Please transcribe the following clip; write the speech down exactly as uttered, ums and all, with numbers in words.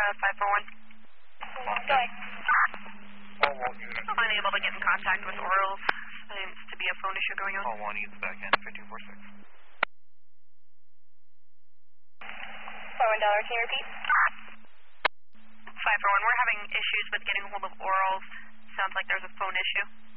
five four one. Sorry. Unable to get in contact with Orals. Seems to be a phone issue going on. Call one, eats back in, fifty four six. Four one dollar, can you repeat? five four one, we're having issues with getting a hold of Orals. Sounds like there's a phone issue.